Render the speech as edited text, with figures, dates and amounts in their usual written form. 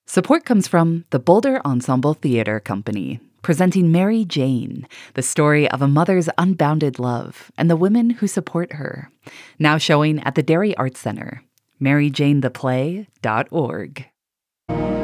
Support comes from the Boulder Ensemble Theater Company, presenting Mary Jane, the story of a mother's unbounded love and the women who support her. Now showing at the Derry Arts Center. MaryJaneThePlay.org.